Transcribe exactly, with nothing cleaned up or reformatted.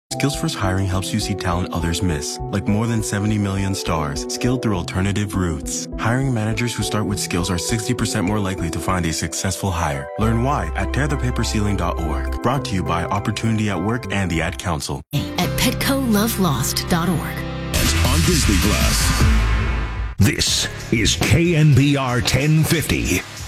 Skills First Hiring helps you see talent others miss, like more than seventy million stars, skilled through alternative routes. Hiring managers who start with skills are sixty percent more likely to find a successful hire. Learn why at tear the paper ceiling dot org. Brought to you by Opportunity at Work and the Ad Council. At petco love lost dot org. And on Disney Plus. This is K N B R ten fifty.